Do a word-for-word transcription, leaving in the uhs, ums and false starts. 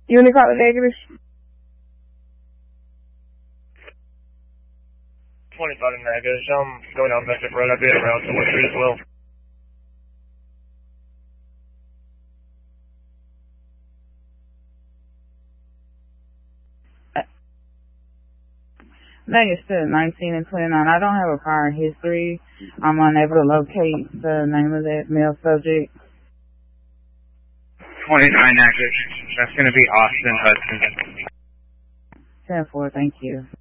Unit call negative. twenty-five negative. I'm going down Vector Road. I'll be around to West Street as well. Negative nineteen and twenty-nine. I don't have a prior history. I'm unable to locate the name of that male subject. twenty-nine negative. That's going to be Austin Hudson. ten four, thank you.